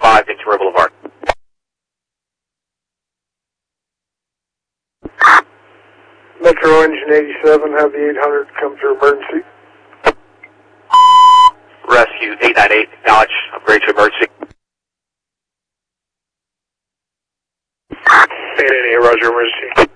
5 Ventura Boulevard. Metro Engine 87, have the 800 come through emergency. Rescue 898, acknowledge, upgrade to emergency. 888, roger, emergency.